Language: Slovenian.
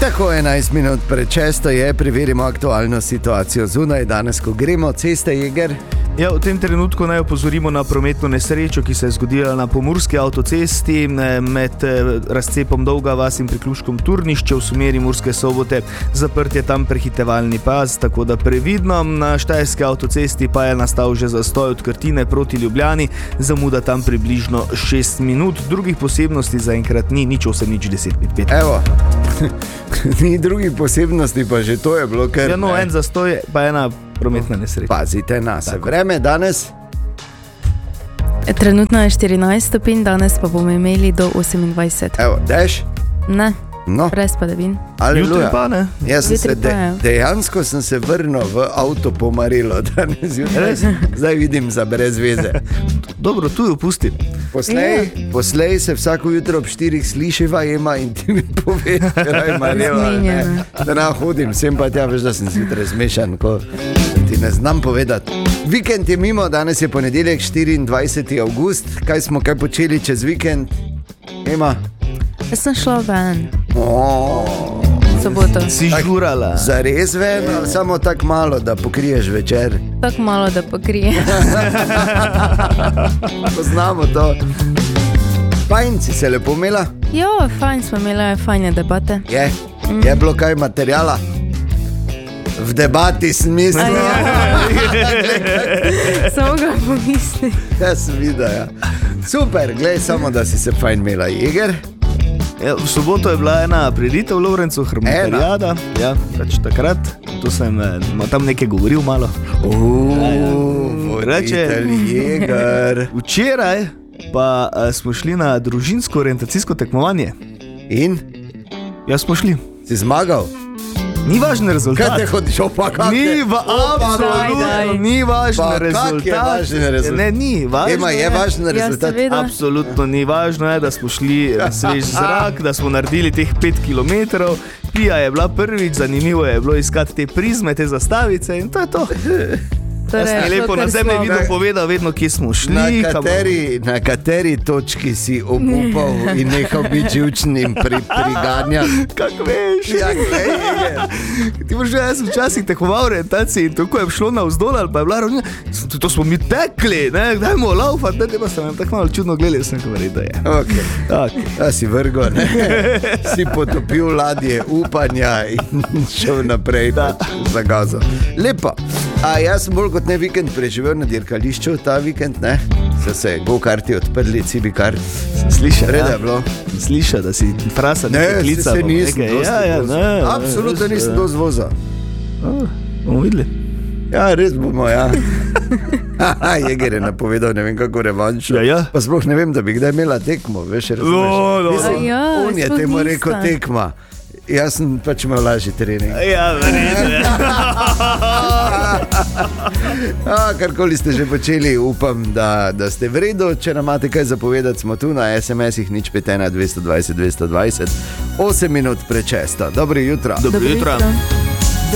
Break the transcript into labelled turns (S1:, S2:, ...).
S1: Tako 11 minut pred 6 je, preverimo aktualno situacijo zunaj. Danes, ko gremo ceste, Jeger.
S2: Ja, v tem trenutku naj opozorimo na prometno nesrečo, ki se je zgodila na pomurski avtocesti med razcepom Dolga vas in priključkom Turnišče v smeri Murske Sobote. Zaprt je tam prehitevalni pas, tako da previdno. Na štajerski avtocesti pa je nastal že zastoj od Krtine proti Ljubljani, zamuda tam približno 6 minut. Drugih posebnosti zaenkrat ni, nič 8, nič 10, 5.
S1: Evo, ni drugih posebnosti, pa že to je bilo kar...
S2: Ja, no, en zastoj pa ena prometna nesreča.
S1: Pazite na se. Vreme danes?
S3: Trenutno je 14 stopinj, danes pa bomo imeli do 28.
S1: Evo, dež?
S3: Ne,
S1: No.
S3: brez padavin.
S2: Jutri pa ne.
S1: Jaz sem se
S3: Jutri pa je.
S1: dejansko sem se vrnil v avto po Marilo danes jutraj. Zdaj vidim za brez veze.
S2: Dobro, tu jo pustim.
S1: Poslej se vsako jutro ob 4 slišiva Ema in ti mi pove, kaj je Marilo.
S3: Zmenjeno.
S1: Da ne hodim, sem pa tja, veš, da sem zjutraj zmešan, ko ti ne znam povedati. Vikend je mimo, danes je ponedeljek 24. avgust. Kaj smo kaj počeli čez vikend? Ema?
S3: Jaz sem šla ven,
S1: Oh.
S3: soboto.
S2: Si žurala.
S1: Zares ven, ali samo tako malo, da pokriješ večer?
S3: Tako malo, da pokrije.
S1: Poznamo to. Fajn si se lepo imela?
S3: Jo, fajn smo imeli, fajne debate.
S1: Je bilo kaj materijala? V debati smislu.
S3: Samo ga pomisli.
S1: Ja, sem videl, ja. Super, glej, samo da si se fajn imela. Jeger?
S2: Ja, v soboto je bila ena prireditev v Lovrencu, Hrmontarijada. Ja, pač takrat. Tu sem tam nekaj govoril malo.
S1: Voditelj Jeger.
S2: Včeraj pa smo šli na družinsko orientacijsko tekmovanje.
S1: In?
S2: Ja, smo šli.
S1: Si zmagal?
S2: Ni važen rezultat.
S1: Kaj te hodiš, opa, kak je?
S2: Absolutno ni važen rezultat.
S1: Kak je važen rezultat?
S2: Ne, ni važno.
S1: Ema, je važen rezultat?
S3: seveda.
S2: Absolutno ni važno je, da smo šli svež zrak, da smo naredili teh 5 kilometrov. Pija je bila prvič, zanimivo je bilo iskati te prizme, te zastavice in to je to. Jaz sem lepo na zemlji videl povedal vedno, kje smo šli.
S1: Na kateri točki si obupal in nehal biti živčen in priganjati?
S2: Kako veš?
S1: Ja, glej, Jeger.
S2: Ti boš že, jaz sem včasih tekmoval v orientaciji in tako je šlo navzdol ali pa je bila ravnina. To smo mi tekli, ne, dajmo laufati, ne, pa sem tako malo čudno gledali, sem govoril, da je.
S1: Ok, da si vrgo, ne? Si potopil ladje upanja in šel naprej za gazo. Lepo. A jaz sem bolj kot ne vikend preživel na dirkališču, ta vikend, ne? So se go-karti odprli, cibi-kart.
S2: Slišal,
S1: Reda je bilo.
S2: Slišal, da si frasa nekaj klical.
S1: Ne, se nisem dosti vozil. Absolutno nisem dosti vozil.
S2: Bomo videli.
S1: Ja, res bomo, ja. Jeger je napovedal, ne vem kako revanšo.
S2: Ja.
S1: Pa sploh ne vem, da bi kdaj imela tekmo, veš, razumeš. Mislim, on je temu rekel tekma. Jaz sem pač imel lažji trening.
S2: Ja, verjetno.
S1: Karkoli ste že počeli, upam, da ste v redu. Če nam imate kaj zapovedati, smo tu na SMS-ih 051 220 220. 8 minut pred 6. Dobro jutro.
S2: Dobro jutro.